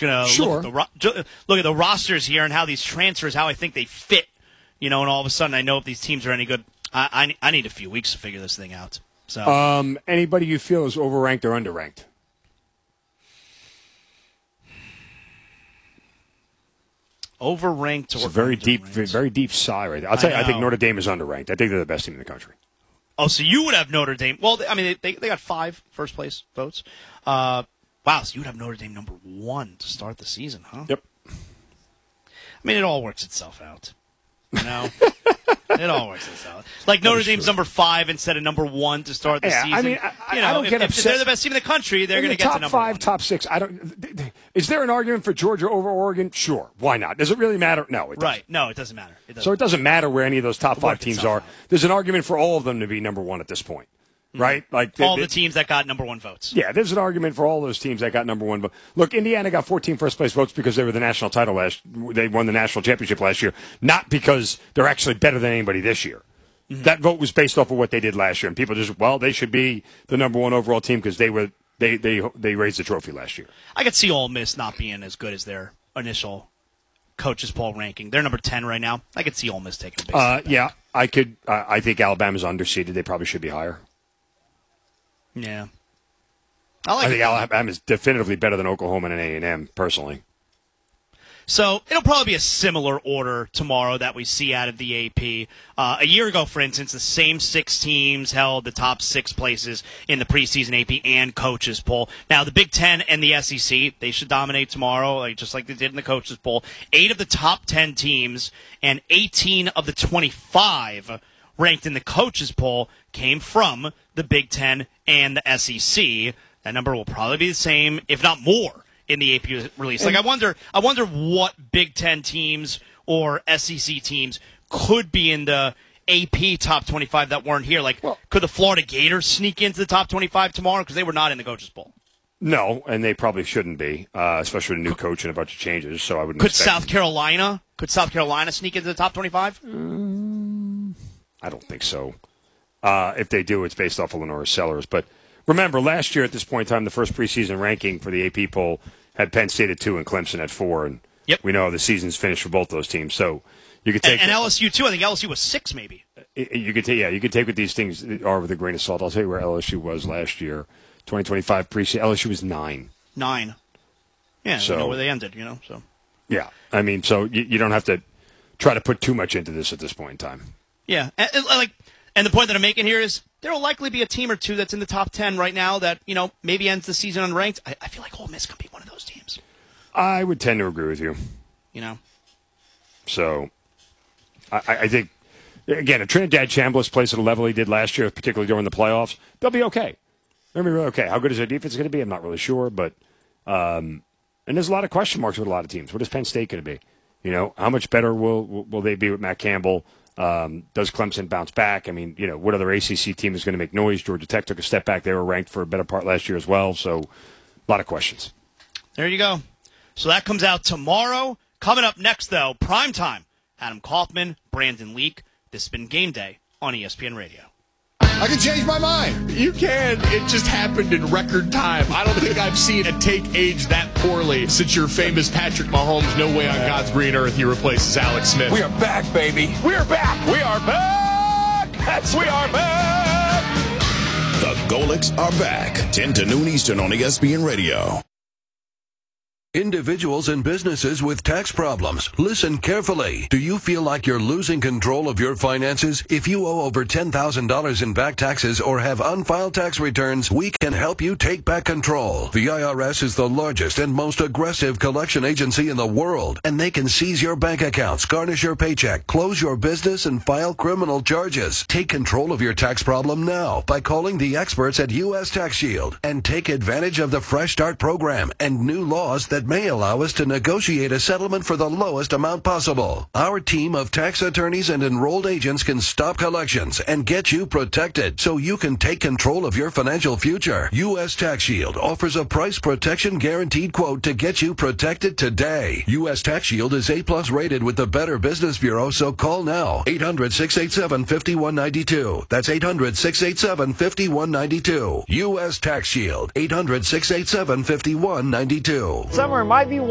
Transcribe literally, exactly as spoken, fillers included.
going to sure. look, at the, look at the rosters here and how these transfers, how I think they fit. You know, and all of a sudden I know if these teams are any good. I, I, I need a few weeks to figure this thing out. So, um, anybody you feel is overranked or underranked? Overranked or it's a very underranked. deep, very deep sigh right there. I'll tell you, I think Notre Dame is underranked. I think they're the best team in the country. Oh, so you would have Notre Dame. Well, I mean, they they got five first place votes. Uh, wow, so you would have Notre Dame number one to start the season, huh? Yep. I mean, it all works itself out. You know? It all works itself out. Like Notre Dame's true. number five instead of number one to start the yeah, season. I mean, I, you know, I don't if, get if upset. they're the best team in the country, they're going to get top to number five, one. top six. I don't. Is there an argument for Georgia over Oregon? Sure. Why not? Does it really matter? No, it doesn't. Right. No, it doesn't matter. It doesn't. So it doesn't matter where any of those top five teams are. Out. There's an argument for all of them to be number one at this point. Right? Like all they, the teams that got number one votes. Yeah, there's an argument for all those teams that got number one vote. Look, Indiana got fourteen first-place votes because they were the national title last they won the national championship last year, not because they're actually better than anybody this year. Mm-hmm. That vote was based off of what they did last year, and people just, well, they should be the number one overall team because they were they, they they raised the trophy last year. I could see Ole Miss not being as good as their initial coaches poll ranking. They're number ten right now. I could see Ole Miss taking a big uh, step back. Yeah, I could. Uh, I think Alabama's underseeded. They probably should be higher. Yeah. I, like I think it. Alabama's definitively better than Oklahoma and A and M, personally. So it'll probably be a similar order tomorrow that we see out of the A P. Uh, a year ago, for instance, the same six teams held the top six places in the preseason A P and coaches poll. Now, the Big Ten and the S E C, they should dominate tomorrow, like, just like they did in the coaches poll. Eight of the top ten teams and eighteen of the twenty-five ranked in the coaches poll came from the Big Ten and the S E C. That number will probably be the same, if not more, in the A P release. Like, I wonder, I wonder what Big Ten teams or S E C teams could be in the A P top twenty-five that weren't here. Like, well, could the Florida Gators sneak into the top twenty-five tomorrow? Because they were not in the coaches poll. No, and they probably shouldn't be, uh, especially with a new coach and a bunch of changes. So I wouldn't. Could South Carolina? Could South Carolina sneak into the top twenty-five? Um, I don't think so. Uh, if they do, it's based off of Lenora Sellers. But remember, last year at this point in time, the first preseason ranking for the A P poll had Penn State at two and Clemson at four, and yep. we know how the season's finished for both those teams. So you could take and, and L S U too. I think L S U was six, maybe. You could take, yeah, you could take what these things are with a grain of salt. I'll tell you where L S U was last year, twenty twenty-five preseason. L S U was nine. Nine. Yeah, so, you know where they ended. You know, so yeah, I mean, so you, you don't have to try to put too much into this at this point in time. Yeah, and, and, like. And the point that I'm making here is there will likely be a team or two that's in the top ten right now that, you know, maybe ends the season unranked. I, I feel like Ole Miss could be one of those teams. I would tend to agree with you. You know? So, I, I think, again, if Trinidad Chambliss plays at a level he did last year, particularly during the playoffs, they'll be okay. They'll be really okay. How good is their defense going to be? I'm not really sure. But, um, and there's a lot of question marks with a lot of teams. What is Penn State going to be? You know, how much better will will they be with Matt Campbell? Um, does Clemson bounce back? I mean, you know, what other A C C team is going to make noise? Georgia Tech took a step back. They were ranked for a better part last year as well. So, a lot of questions. There you go. So that comes out tomorrow. Coming up next, though, primetime. Adam Kaufman, Brandon Leak. This has been Game Day on E S P N Radio. I can change my mind. You can. It just happened in record time. I don't think I've seen a take age that poorly since your famous Patrick Mahomes, no way on God's green earth he replaces Alex Smith. We are back, baby. We are back. We are back. That's we are back. The Golics are back. ten to noon Eastern on E S P N Radio. Individuals and businesses with tax problems, listen carefully. Do you feel like you're losing control of your finances? If you owe over ten thousand dollars in back taxes or have unfiled tax returns, we can help you take back control. The I R S is the largest and most aggressive collection agency in the world, and they can seize your bank accounts, garnish your paycheck, close your business, and file criminal charges. Take control of your tax problem now by calling the experts at U S Tax Shield and take advantage of the Fresh Start program and new laws that may allow us to negotiate a settlement for the lowest amount possible. Our team of tax attorneys and enrolled agents can stop collections and get you protected so you can take control of your financial future. U S Tax Shield offers a price protection guaranteed quote to get you protected today. U S Tax Shield is A plus rated with the Better Business Bureau, so call now. eight hundred, six eight seven, five one nine two. That's eight hundred, six eight seven, five one nine two. U S Tax Shield. eight hundred, six eight seven, five one nine two. Summer might be